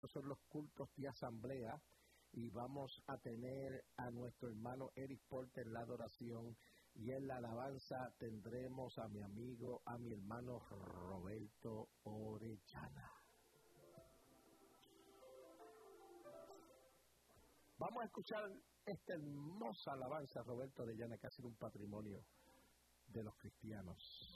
Estos son los cultos de asamblea y vamos a tener a nuestro hermano Eric Porter en la adoración y en la alabanza tendremos a mi amigo, a mi hermano Roberto Orellana. Vamos a escuchar esta hermosa alabanza, Roberto Orellana, que ha sido un patrimonio de los cristianos.